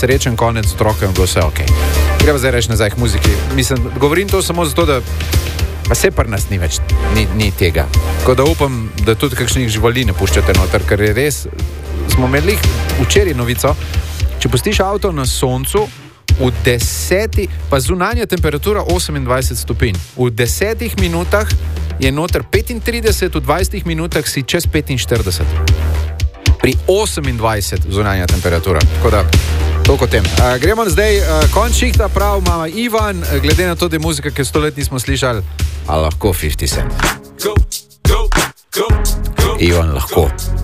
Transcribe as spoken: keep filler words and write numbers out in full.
srečen konec z otrokom, je bilo vse ok. Greva zdaj reči nazaj k muziki. Mislim, govorim to samo zato, da pa se pri nas ni več, ni, ni tega. Tako da upam, da tudi kakšnih živali ne puščate noter, ker je res, smo imeli včeraj novico, če pustiš avto na soncu, v deseti, pa zunanja temperatura osemindvajset stopinj. V desetih minutah je noter petintrideset, v dvajsetih minutah si čez petinštirideset. Pri osemindvajset zunanja temperatura. Tako da, toliko tem. Uh, gremo zdaj, uh, konč šihta prav, mama Ivan, glede na to, da je muzika, ki sto let nismo slišali, a lahko fifty cent. Go, go, go, go. Ivan, lahko.